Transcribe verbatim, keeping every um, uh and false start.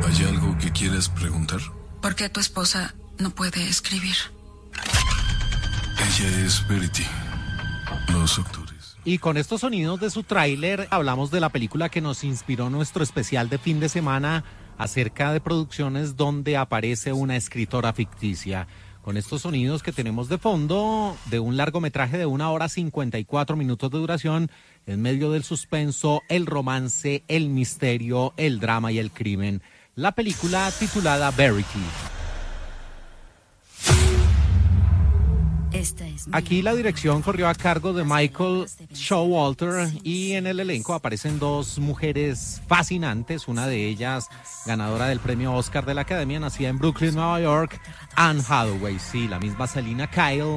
¿Hay algo que quieres preguntar? ¿Por qué tu esposa no puede escribir? Ella es Verity. Los actores. Y con estos sonidos de su tráiler hablamos de la película que nos inspiró nuestro especial de fin de semana acerca de producciones donde aparece una escritora ficticia. Con estos sonidos que tenemos de fondo de un largometraje de una hora cincuenta y cuatro minutos de duración, en medio del suspenso, el romance, el misterio, el drama y el crimen. La película titulada Verity. Aquí la dirección corrió a cargo de Michael Showalter y en el elenco aparecen dos mujeres fascinantes, una de ellas ganadora del premio Oscar de la Academia, nacida en Brooklyn, Nueva York, Anne Hathaway, sí, la misma Selina Kyle.